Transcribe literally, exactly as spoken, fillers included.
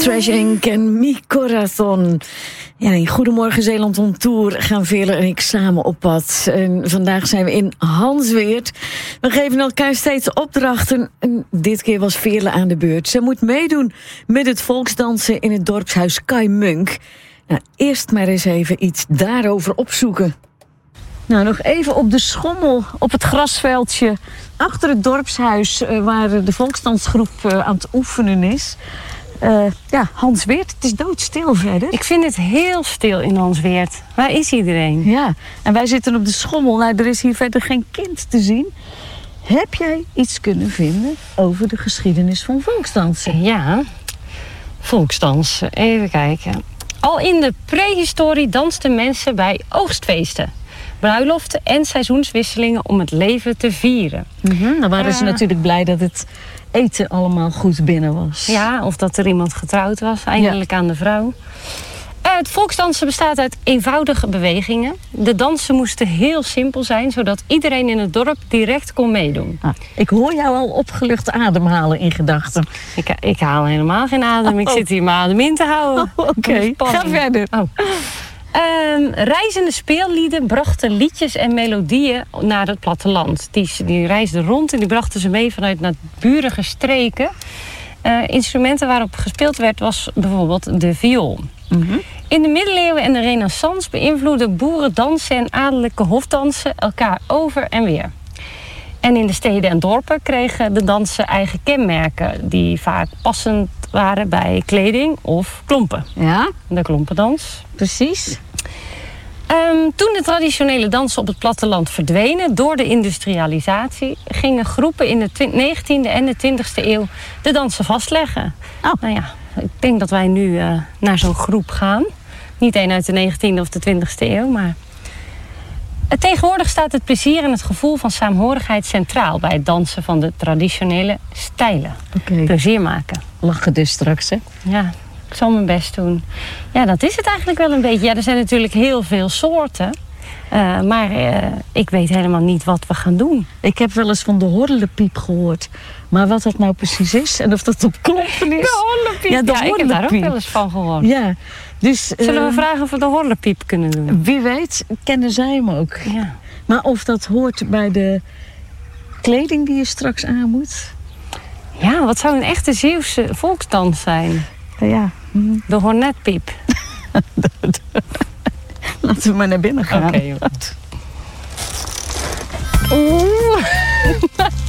Trash Incorporated en Mi Corazon. Ja, in Goedemorgen Zeeland on Tour gaan Veerle en ik samen op pad. En vandaag zijn we in Hansweert. We geven elkaar steeds opdrachten. En dit keer was Veerle aan de beurt. Ze moet meedoen met het volksdansen in het dorpshuis Kai Munk. Nou, eerst maar eens even iets daarover opzoeken. Nou, nog even op de schommel op het grasveldje achter het dorpshuis, uh, waar de volksdansgroep uh, aan het oefenen is. Uh, ja, Hansweert, het is doodstil verder. Ik vind het heel stil in Hansweert. Waar is iedereen? Ja, en wij zitten op de schommel. Nou, er is hier verder geen kind te zien. Heb jij iets kunnen vinden over de geschiedenis van volksdansen? Ja, volksdansen. Even kijken. Al in de prehistorie dansten mensen bij oogstfeesten, bruiloften en seizoenswisselingen om het leven te vieren. Mm-hmm, dan waren uh, ze natuurlijk blij dat het eten allemaal goed binnen was. Ja, of dat er iemand getrouwd was, eindelijk ja. aan de vrouw. Uh, het volksdansen bestaat uit eenvoudige bewegingen. De dansen moesten heel simpel zijn, zodat iedereen in het dorp direct kon meedoen. Ah, ik hoor jou al opgelucht ademhalen in gedachten. Ik, ik haal helemaal geen adem. Ik oh. zit hier mijn adem in te houden. Oh, Oké, okay. Ga verder. Oh. Um, reizende speellieden brachten liedjes en melodieën naar het platteland. Die, die reisden rond en die brachten ze mee vanuit naburige streken. Uh, instrumenten waarop gespeeld werd was bijvoorbeeld de viool. Mm-hmm. In de middeleeuwen en de renaissance beïnvloedden boerendansen en adellijke hofdansen elkaar over en weer. En in de steden en dorpen kregen de dansen eigen kenmerken die vaak passend waren bij kleding of klompen. Ja? De klompendans. Precies. Um, toen de traditionele dansen op het platteland verdwenen door de industrialisatie, gingen groepen in de negentiende en de twintigste eeuw de dansen vastleggen. Oh. Nou ja, ik denk dat wij nu uh, naar zo'n groep gaan. Niet één uit de negentiende of de twintigste eeuw, maar tegenwoordig staat het plezier en het gevoel van saamhorigheid centraal bij het dansen van de traditionele stijlen. Okay. Plezier maken. Lachen dus straks, hè? Ja, ik zal mijn best doen. Ja, dat is het eigenlijk wel een beetje. Ja, er zijn natuurlijk heel veel soorten. Uh, maar uh, ik weet helemaal niet wat we gaan doen. Ik heb wel eens van de horlepiep gehoord. Maar wat dat nou precies is en of dat op klompen is. De horlepiep. Ja, de ja horlepiep. Ik heb daar ook wel eens van gehoord. Ja. Dus, zullen we uh, vragen of we de horlepiep kunnen doen? Wie weet, kennen zij hem ook. Ja. Maar of dat hoort bij de kleding die je straks aan moet? Ja, wat zou een echte Zeeuwse volksdans zijn? Uh, ja. Mm. De hornetpiep. Laten we maar naar binnen gaan. Oké, okay, joh. Oeh.